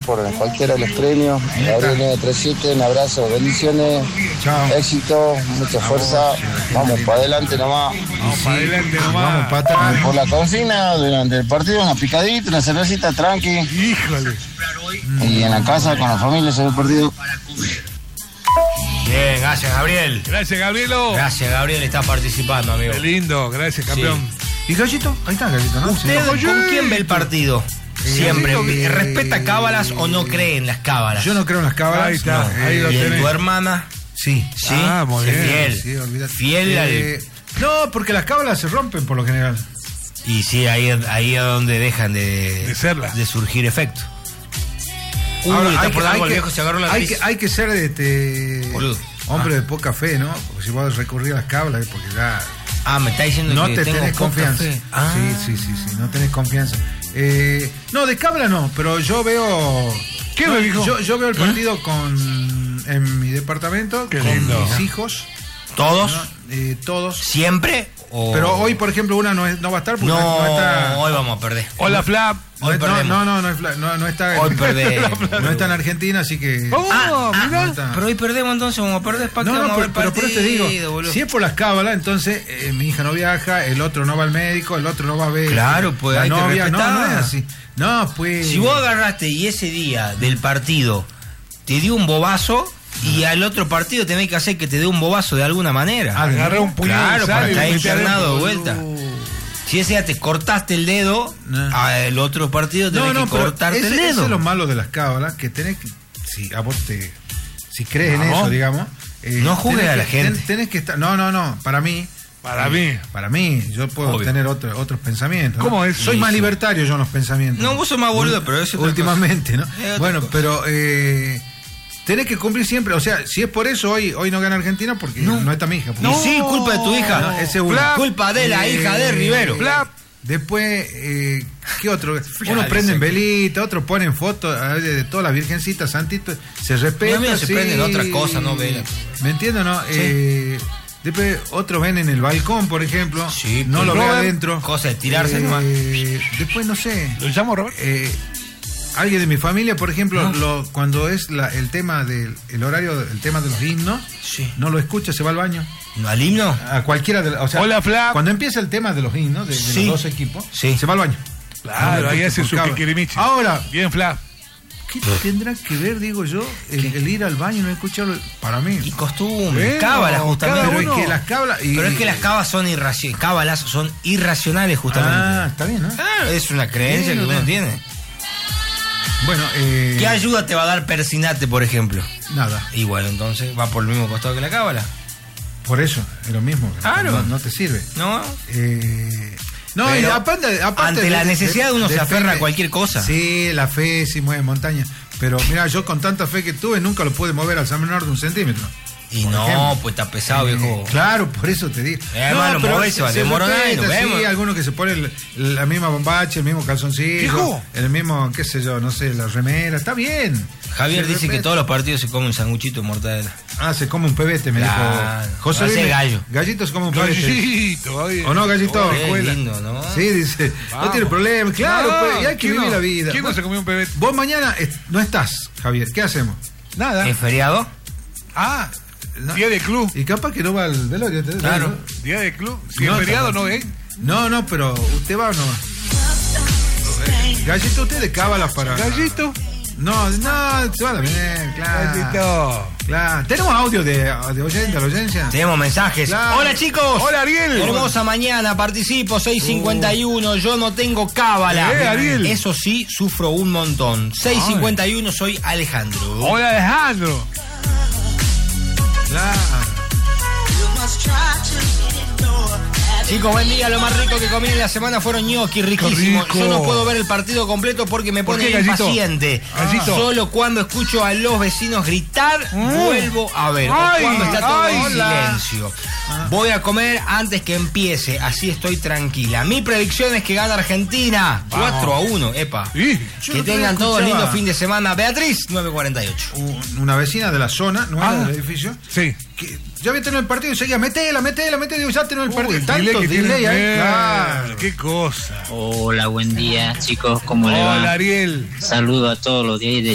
por cualquiera de los premios. Gabriel 937, un abrazo, bendiciones, Chao. éxito, mucha fuerza. Vamos para adelante nomás. Vamos para adelante nomás. Vamos para atrás. Por la cocina, durante el partido, una picadita, una cervecita tranqui. Híjole. Y en la casa, con la familia, se ve el partido. Bien, gracias, Gabriel. Gracias, Gabrielo. Gracias, Gabriel, está participando, amigo. Qué lindo, gracias, campeón. ¿Y Gallito? Ahí está Gallito, ¿no? ¿Usted Sí. con quién ve el partido? Siempre. Gallito, ¿Respeta cábalas o no cree en las cábalas? Yo no creo en las cábalas. Ahí está, No, ahí lo ¿Y en tenés. tu hermana? Sí. Sí. Ah, muy bien. Fiel. Sí, olvídate. Fiel al... No, porque las cábalas se rompen por lo general. Y sí, ahí es donde dejan De serla. de surgir efecto. Ahora, Está hay por que- algo hay el que- viejo se agarró la hay nariz. que, hay que ser Boludo. hombre de poca fe, ¿no? Porque si vos recurrir a las cábalas es porque ya Ah, me está diciendo no que te tengo tenés poca confianza. fe. Ah. Sí, no tenés confianza. No, de cábala no, pero yo veo... ¿Qué no, me dijo? yo veo el partido en mi departamento, Qué con lindo. mis hijos, ¿Todos? ¿no? Todos. ¿Siempre? O... Pero hoy, por ejemplo, una no va a estar porque No, no está... hoy vamos a perder. Hola, Flap. Hoy perdemos. No está, Hoy perdemos. no está en Argentina, así que... Oh, mirá. no está. Pero hoy perdemos, entonces vamos a perder. ¿Para qué No, vamos a ver pero por eso te digo, boludo? si es por las cábalas, entonces mi hija no viaja, el otro no va al médico, el otro no va a ver Claro, pues, la hay que novia, no respetar. es así. No, pues... Si vos agarraste y ese día del partido te dio un bobazo y al otro partido tenés que hacer que te dé un bobazo de alguna manera. Agarré un puñado Claro, de para sal y estar lo metí internado de adentro. vuelta. Si ese día te cortaste el dedo, No. al otro partido tenés que pero cortarte el ese dedo. es lo malo de las cábalas, que tenés que... Si a vos si crees en Vamos. eso, digamos... No juzgues tenés a la que- gente. Tenés que estar... No, para mí... Para mí. yo puedo Obvio. tener otros pensamientos. ¿no? ¿Cómo es? Soy más Sí. libertario yo en los pensamientos. No, vos sos más boludo, pero eso es otra últimamente, ¿no? otra Bueno, cosa. pero tenés que cumplir siempre. O sea, si es por eso hoy no gana Argentina, porque no está mi hija. porque- Y sí, culpa de tu hija. No, ese es uno. Culpa de la hija de Rivero. Flap. Después, ¿qué otro? Uno prende en velita, otro pone en fotos de todas las virgencitas, santitos, se respeta. No, mira, se sí. prenden otra cosa, no vela. ¿Me entiendes, no? Después, otros ven en el balcón, por ejemplo. Sí, no pues, lo ve Robert, adentro. cosa de tirarse nomás. Después, no sé. ¿Lo llamo, Robert? Alguien de mi familia, por ejemplo, No. cuando es el tema el horario, el tema de los himnos, Sí. no lo escucha, se va al baño. ¿Al himno? A cualquiera de o sea, Hola, Flap. cuando empieza el tema de los himnos, de Sí. los dos equipos, Sí. se va al baño. Claro, No ahí le hace escucha su por cable. kikirimichi. Ahora, Bien, Flap. ¿qué tendrá que ver, digo yo, el ir al baño y no escucharlo? Para mí. Y costumbre, Bueno, cábalas justamente. Pero uno. es que las cábalas... Pero es que las cábalas son irracionales justamente. Ah, está bien, ¿no? Claro, es una creencia Sí, que no uno te- tiene. Bueno, ¿Qué ayuda te va a dar Persinate, por ejemplo? nada. Igual, entonces, va por el mismo costado que la cábala. Por eso, es lo mismo. Claro. No te sirve. ¿No? No, Pero y aparte ante la necesidad uno se aferra a cualquier cosa. Sí, la fe sí mueve montaña. Pero mira, yo con tanta fe que tuve nunca lo pude mover al San Menor de 1 centímetro. Y Por no, ejemplo. pues está pesado, viejo. Claro, por eso te digo. Hermano, pero movés, se va a demorar, respeta, nos vemos. sí, algunos que se ponen la misma bombacha, el mismo calzoncillo, Viejo. el mismo, qué sé yo, no sé, la remera, está bien. Javier Se dice que respeta. todos los partidos se come un sanguchito de mortadela. Ah, se come un pebete, me Claro. dijo. José Parece Luis, gallo. Gallito se come un pebete. Gallito, oye. ¿O no, Gallito? Qué Escuela. lindo, ¿no? Sí, dice, no Vamos. tiene problema. Claro, No, pues, y hay que ¿quién vivir no? la vida. ¿Quién no se comió un pebete? Vos mañana no estás, Javier, ¿qué hacemos? Nada. ¿Es feriado? Ah, No. día de club. Y capaz que no va al velorio. Claro. ¿no? Día de club. Si No, es feriado, está- no, ¿eh? No, pero ¿usted va o no va? Gallito, ¿usted de cábalas para...? Gallito. No, se va bien, claro. Gallito. Claro. ¿Tenemos audio de oyente, de la audiencia? Tenemos mensajes. Claro. Hola, chicos. Hola, Ariel. Hermosa mañana, participo, 651, yo no tengo cábala. Ariel. Eso sí, sufro un montón. 651, soy Alejandro. Hola, Alejandro. Claro. Chicos, buen día. Lo más rico que comí en la semana fueron gnocchi, riquísimos. rico. Yo no puedo ver el partido completo porque me ¿Por pone qué, Gallito? impaciente. Gallito. Solo cuando escucho a los vecinos gritar, vuelvo a ver. O Ay, cuando está todo ay, en hola. silencio. Voy a comer antes que empiece, así estoy tranquila. Mi predicción es que gana Argentina. 4-1, epa. Sí. Que tengan todos lindo fin de semana. Beatriz, 948. Una vecina de la zona, nueva Ah. del edificio, Sí. que ya había tenido el partido y seguía, metela, digo, ya tengo el partido. Uy, Tanto delay que delay tiene. ahí, claro. Qué cosa. Hola, buen día, chicos, ¿cómo le va? Hola, Ariel. Saludo a todos los de ahí de